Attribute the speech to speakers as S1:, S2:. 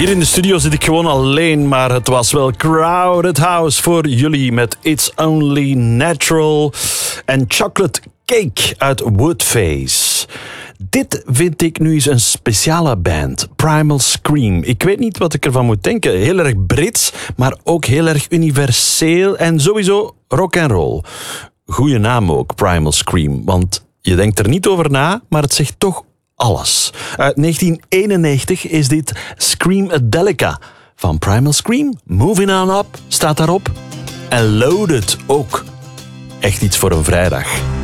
S1: Hier in de studio zit ik gewoon alleen, maar het was wel Crowded House voor jullie met It's Only Natural en Chocolate Cake uit Woodface. Dit vind ik nu eens een speciale band, Primal Scream. Ik weet niet wat ik ervan moet denken. Heel erg Brits, maar ook heel erg universeel en sowieso rock and roll. Goeie naam ook, Primal Scream, want je denkt er niet over na, maar het zegt toch alles. Uit 1991 is dit Screamadelica van Primal Scream. Moving On Up staat daarop. En Loaded ook. Echt iets voor een vrijdag.